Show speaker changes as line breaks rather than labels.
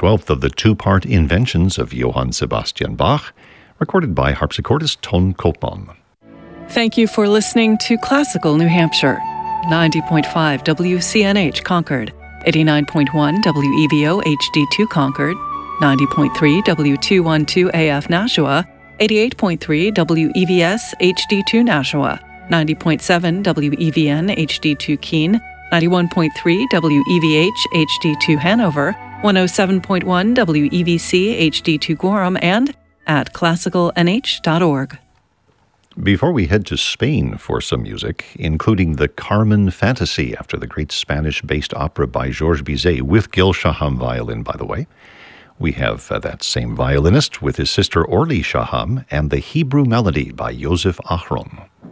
12th of the two-part Inventions of Johann Sebastian Bach, recorded by harpsichordist Ton Koopman.
Thank you for listening to Classical New Hampshire. 90.5 WCNH Concord, 89.1 WEVO HD2 Concord, 90.3 W212 AF Nashua, 88.3 WEVS HD2 Nashua, 90.7 WEVN HD2 Keene, 91.3 WEVH HD2 Hanover, 107.1 WEVC HD2 Gorham, and at classicalnh.org.
Before we head to Spain for some music, including the Carmen Fantasy after the great Spanish-based opera by Georges Bizet, with Gil Shaham violin, by the way, we have that same violinist with his sister Orly Shaham and the Hebrew Melody by Yosef Achron.